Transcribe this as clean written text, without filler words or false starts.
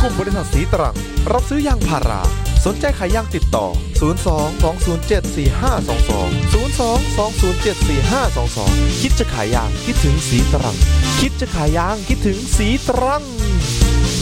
ลุ่มบริษัทสีตรังรับซื้อยางพาราสนใจขายยางติดต่อ02-207-4522 02-207-4522 คิดจะขายยางคิดถึงสีตรังคิดจะขายยางคิดถึงสีตรัง